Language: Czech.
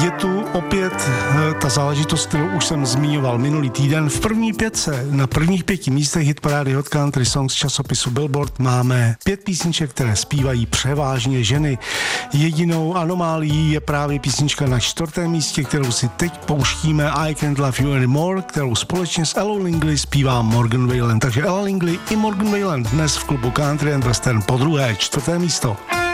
Je tu opět ta záležitost, kterou už jsem zmiňoval minulý týden. V první pětce, na prvních 5 místech hitparády Hot Country Songs časopisu Billboard máme 5 písniček, které zpívají převážně ženy. Jedinou anomálií je právě písnička na 4. místě, kterou si teď pouštíme, I Can't Love You Anymore, kterou společně s Ellou Langley zpívá Morgan Wallen. Takže Ella Langley i Morgan Wallen dnes v klubu Country and Western po druhé, 4. místo.